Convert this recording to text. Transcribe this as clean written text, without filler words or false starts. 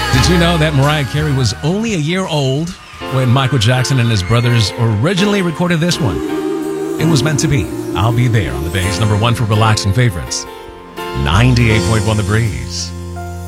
Did you know that Mariah Carey was only a year old when Michael Jackson and his brothers originally recorded this one? It was meant to be. I'll Be There on the Bay's #1 for relaxing favorites. 98.1 The Breeze.